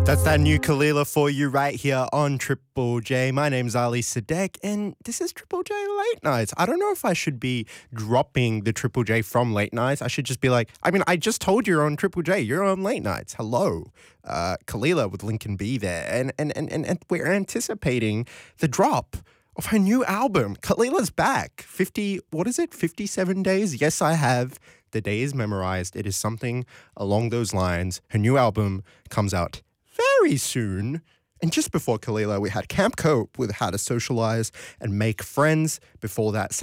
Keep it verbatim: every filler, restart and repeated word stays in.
That's that new Kalila for you right here on Triple J. My name's Ali Sadek, and this is Triple J Late Nights. I don't know if I should be dropping the Triple J from Late Nights. I should just be like, I mean, I just told you you're on Triple J. You're on Late Nights. Hello. Uh, Kalila with Lincoln B there. And, and, and, and, and we're anticipating the drop of her new album. Kalila's back. fifty, what is it? fifty-seven days? Yes, I have. The day is memorized. It is something along those lines. Her new album comes out very soon. And just before Kalila, we had Camp Cope with How to Socialize and Make Friends. Before that,